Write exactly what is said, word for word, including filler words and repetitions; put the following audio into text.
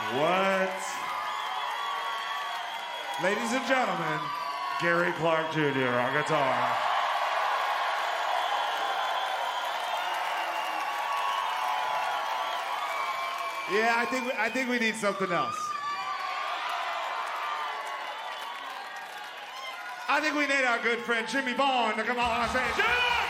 What? Ladies and gentlemen, Gary Clark Junior on guitar. Yeah, I think we, I think we need something else. I think we need our good friend Jimmy Vaughn to come on and say, Jimmy!